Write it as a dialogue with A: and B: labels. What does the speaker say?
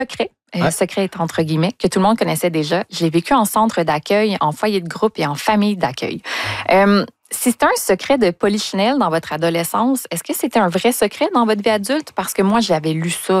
A: secret.
B: Ouais.
A: Secret entre guillemets, que tout le monde connaissait déjà. Je l'ai vécu en centre d'accueil, en foyer de groupe et en famille d'accueil. Si c'était un secret de Polichinelle dans votre adolescence, est-ce que c'était un vrai secret dans votre vie adulte? Parce que moi, j'avais lu ça